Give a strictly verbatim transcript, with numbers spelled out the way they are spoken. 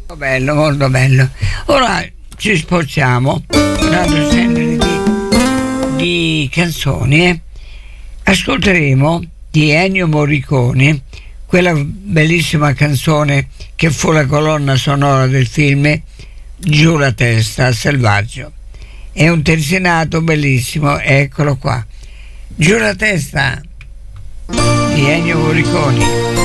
Molto bello, molto bello. Ora ci spostiamo, parlando sempre di, di canzoni, eh. Ascolteremo di Ennio Morricone quella bellissima canzone che fu la colonna sonora del film Giù la testa al selvaggio. È un terzinato bellissimo, eccolo qua. Giù la testa di Ennio Morricone.